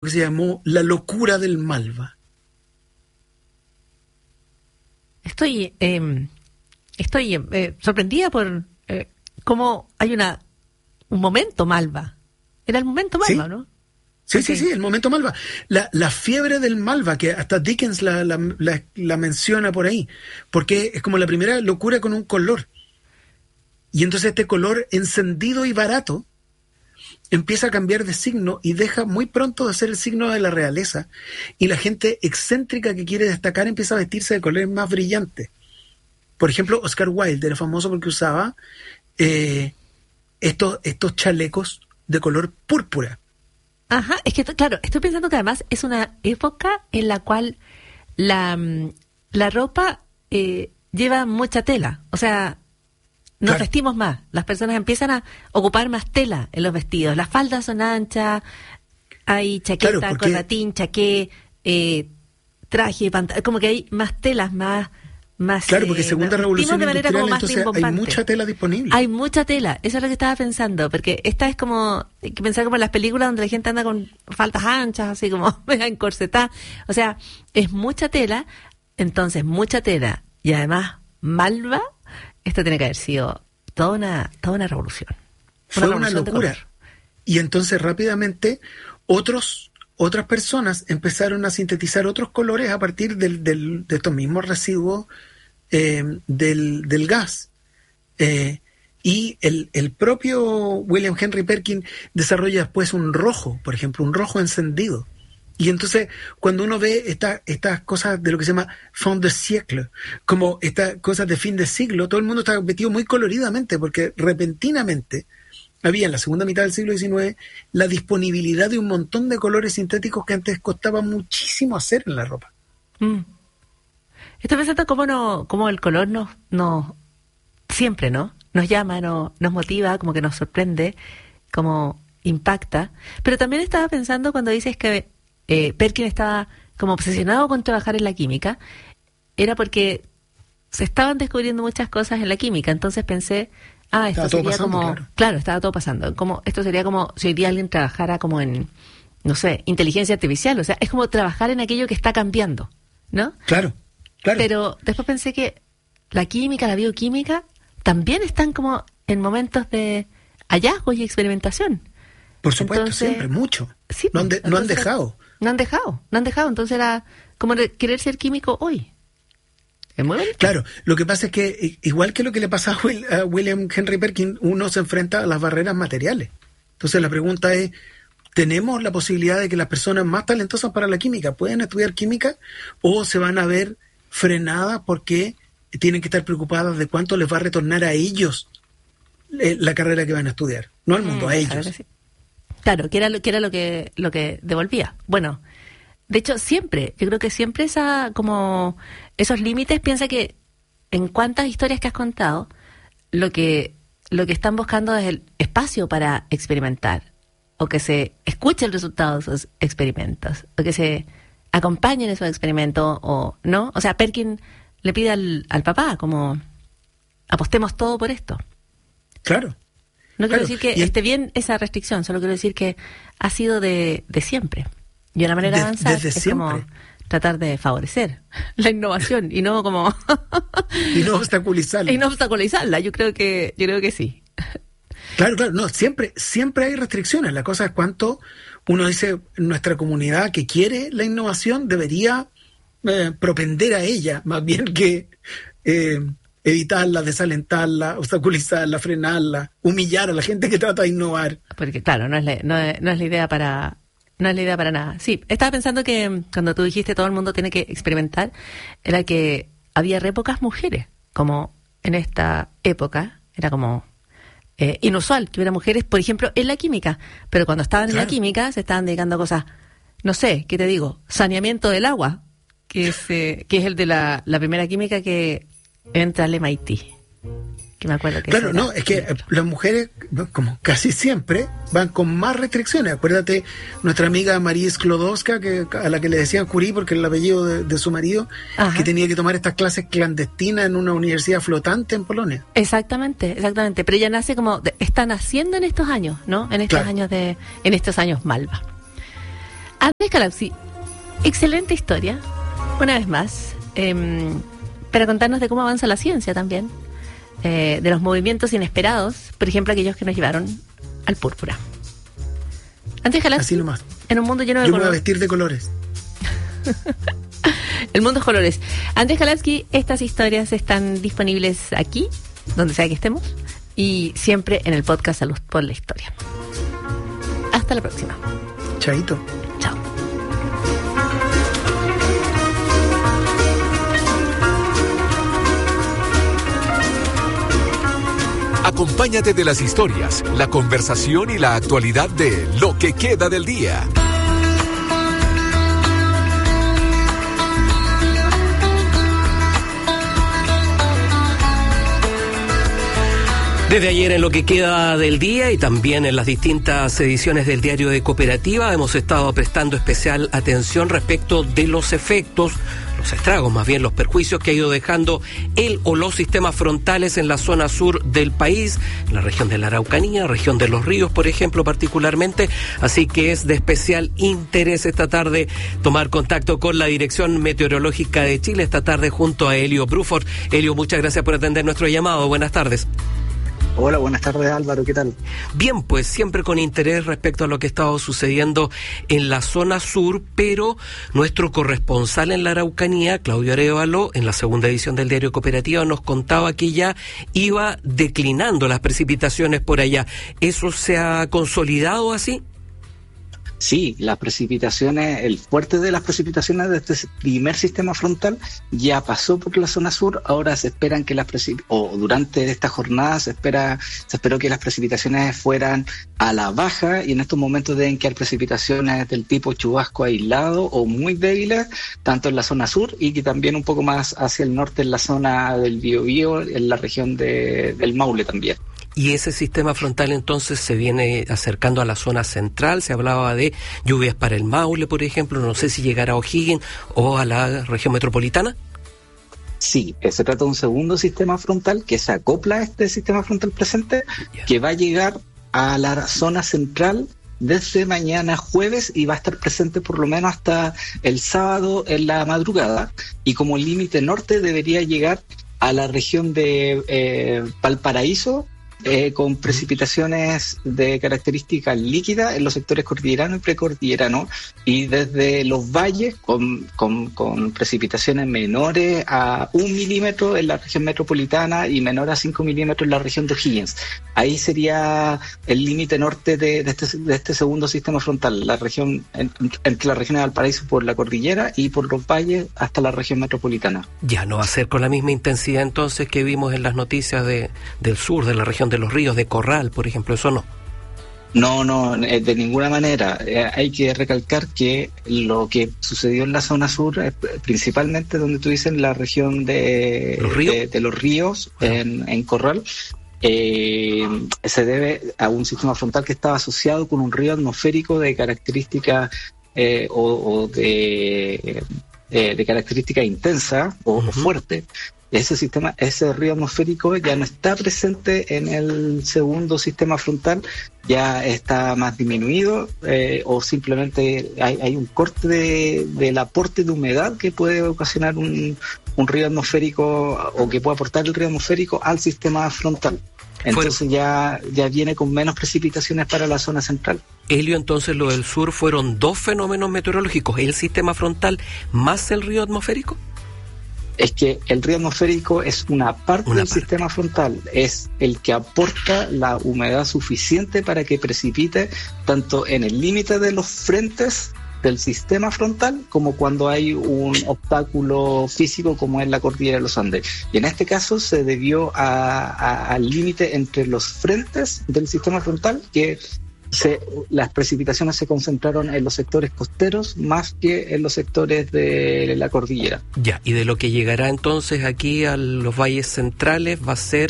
que se llamó La locura del Malva. Estoy sorprendida por cómo hay un momento Malva. Era el momento Malva, ¿sí? ¿No? Sí, okay. Sí, el momento Malva. La fiebre del Malva, que hasta Dickens la menciona por ahí, porque es como la primera locura con un color. Y entonces este color encendido y barato empieza a cambiar de signo y deja muy pronto de ser el signo de la realeza. Y la gente excéntrica que quiere destacar empieza a vestirse de colores más brillantes. Por ejemplo, Oscar Wilde era famoso porque usaba estos chalecos de color púrpura. Ajá, es que claro, estoy pensando que además es una época en la cual la ropa lleva mucha tela, o sea, nos vestimos más, las personas empiezan a ocupar más tela en los vestidos, las faldas son anchas, hay chaqueta, corbatín, chaqué, traje, pantalón, como que hay más telas, más claro, porque segunda revolución industrial, entonces hay mucha tela disponible. Hay mucha tela, eso es lo que estaba pensando, porque esta es como, hay que pensar como en las películas donde la gente anda con faldas anchas, así como encorsetada, o sea, es mucha tela, entonces mucha tela, y además Malva, esto tiene que haber sido toda una revolución. Fue una locura. Y entonces rápidamente otras personas empezaron a sintetizar otros colores a partir de estos mismos residuos del gas. Y el propio William Henry Perkin desarrolla después un rojo, por ejemplo, un rojo encendido. Y entonces, cuando uno ve estas cosas de lo que se llama fin de siècle, como estas cosas de fin de siglo, todo el mundo está vestido muy coloridamente, porque repentinamente había en la segunda mitad del siglo XIX la disponibilidad de un montón de colores sintéticos que antes costaba muchísimo hacer en la ropa. Estoy pensando cómo el color nos siempre, ¿no? Nos llama, nos motiva, como que nos sorprende, como impacta. Pero también estaba pensando cuando dices que Perkin estaba como obsesionado con trabajar en la química, era porque se estaban descubriendo muchas cosas en la química, entonces pensé, esto sería pasando, como... Claro, estaba todo pasando. Esto sería como si hoy día alguien trabajara como en, no sé, inteligencia artificial, o sea, es como trabajar en aquello que está cambiando, ¿no? Claro. Pero después pensé que la química, la bioquímica, también están como en momentos de hallazgos y experimentación. Por supuesto, entonces, siempre, mucho. Sí, no han dejado. No han dejado. Entonces era como querer ser químico hoy. Es muy bonito. Claro, lo que pasa es que, igual que lo que le pasa a William Henry Perkin, uno se enfrenta a las barreras materiales. Entonces la pregunta es, ¿tenemos la posibilidad de que las personas más talentosas para la química puedan estudiar química o se van a ver frenadas porque tienen que estar preocupadas de cuánto les va a retornar a ellos la carrera que van a estudiar? No al mundo, a ellos. Claro, que era lo que devolvía. Bueno, de hecho yo creo que siempre como esos límites, piensa que en cuántas historias que has contado, lo que están buscando es el espacio para experimentar, o que se escuche el resultado de esos experimentos, o que se acompañen esos experimentos, o no. O sea, Perkin le pide al papá como apostemos todo por esto. Claro. No quiero decir que esté bien esa restricción, solo quiero decir que ha sido de siempre. Y una manera de avanzar es siempre. Como tratar de favorecer la innovación y no como y no obstaculizarla. Y no obstaculizarla, yo creo que sí. Claro, no, siempre hay restricciones. La cosa es cuánto uno dice, nuestra comunidad que quiere la innovación debería propender a ella, más bien que evitarla, desalentarla, obstaculizarla, frenarla, humillar a la gente que trata de innovar. Porque claro, no es la idea para nada. Sí, estaba pensando que cuando tú dijiste todo el mundo tiene que experimentar, era que había re pocas mujeres, como en esta época, era como inusual que hubiera mujeres, por ejemplo, en la química, pero cuando estaban en la química se estaban dedicando a cosas, no sé, ¿qué te digo? Saneamiento del agua, que es el de la primera química que entra al MIT, que me acuerdo que claro, no, es que las mujeres, como casi siempre, van con más restricciones. Acuérdate, nuestra amiga Marie Sklodowska, a la que le decían Curie porque el apellido de su marido, que tenía que tomar estas clases clandestinas en una universidad flotante en Polonia. Exactamente, pero ella nace está naciendo en estos años, ¿no? En estos años en estos años Malva. Andrés Calapsi, excelente historia, una vez más, para contarnos de cómo avanza la ciencia también, de los movimientos inesperados, por ejemplo, aquellos que nos llevaron al púrpura. Andrés Calapsi, así nomás. En un mundo lleno de colores. Yo me voy a vestir de colores. El mundo es colores. Andrés Calapsi, estas historias están disponibles aquí, donde sea que estemos, y siempre en el podcast Salud por la Historia. Hasta la próxima. Chaito. Chao. Acompáñate de las historias, la conversación y la actualidad de Lo que queda del día. Desde ayer en Lo que queda del día y también en las distintas ediciones del Diario de Cooperativa hemos estado prestando especial atención respecto de los efectos, los estragos, más bien los perjuicios que ha ido dejando el o los sistemas frontales en la zona sur del país, en la región de la Araucanía, región de los ríos, por ejemplo, particularmente. Así que es de especial interés esta tarde tomar contacto con la Dirección Meteorológica de Chile, esta tarde junto a Elio Bruford. Elio, muchas gracias por atender nuestro llamado. Buenas tardes. Hola, buenas tardes Álvaro, ¿qué tal? Bien, pues siempre con interés respecto a lo que ha estado sucediendo en la zona sur, pero nuestro corresponsal en la Araucanía, Claudio Arévalo, en la segunda edición del Diario Cooperativa, nos contaba que ya iba declinando las precipitaciones por allá. ¿Eso se ha consolidado así? Sí, las precipitaciones, el fuerte de las precipitaciones de este primer sistema frontal ya pasó por la zona sur. Ahora se esperan que durante esta jornada se esperó que las precipitaciones fueran a la baja, y en estos momentos deben quedar precipitaciones del tipo chubasco aislado o muy débiles, tanto en la zona sur y que también un poco más hacia el norte en la zona del Biobío, en la región del Maule también. Y ese sistema frontal entonces se viene acercando a la zona central. Se hablaba de lluvias para el Maule, por ejemplo. No sé si llegará a O'Higgins o a la región metropolitana. Sí, se trata de un segundo sistema frontal que se acopla a este sistema frontal presente, que va a llegar a la zona central desde mañana jueves y va a estar presente por lo menos hasta el sábado en la madrugada. Y como límite norte debería llegar a la región de Valparaíso, con precipitaciones de características líquidas en los sectores cordillerano y precordillerano, y desde los valles con precipitaciones menores a 1 milímetro en la región metropolitana y menor a 5 milímetros en la región de O'Higgins. Ahí sería el límite norte de este segundo sistema frontal, la región entre la región de Valparaíso por la cordillera y por los valles hasta la región metropolitana. Ya no va a ser con la misma intensidad entonces que vimos en las noticias del sur, de la región de los ríos, de Corral, por ejemplo, eso no. No, de ninguna manera. Hay que recalcar que lo que sucedió en la zona sur, principalmente donde tú dices, en la región de los ríos, en Corral, se debe a un sistema frontal que estaba asociado con un río atmosférico de características de característica intensa o fuerte. Ese río atmosférico ya no está presente en el segundo sistema frontal, ya está más disminuido, o simplemente hay un corte del aporte de humedad que puede ocasionar un río atmosférico, o que puede aportar el río atmosférico al sistema frontal. Entonces ya viene con menos precipitaciones para la zona central. Elio, entonces lo del sur fueron dos fenómenos meteorológicos, el sistema frontal más el río atmosférico. Es que el río atmosférico es una parte del sistema frontal, es el que aporta la humedad suficiente para que precipite tanto en el límite de los frentes del sistema frontal como cuando hay un obstáculo físico como es la cordillera de los Andes. Y en este caso se debió al límite entre los frentes del sistema frontal, que las precipitaciones se concentraron en los sectores costeros más que en los sectores de la cordillera. Ya, y de lo que llegará entonces aquí a los valles centrales va a ser